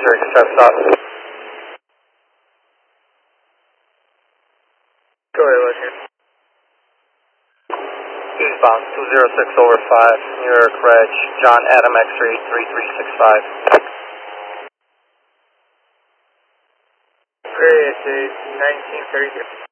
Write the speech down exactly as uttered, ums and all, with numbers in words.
X-ray, start stop. Go ahead, Roger. Eastbound two zero six over five, New York Reg, John Adam X-ray three three six five. Great, nineteen thirty-three.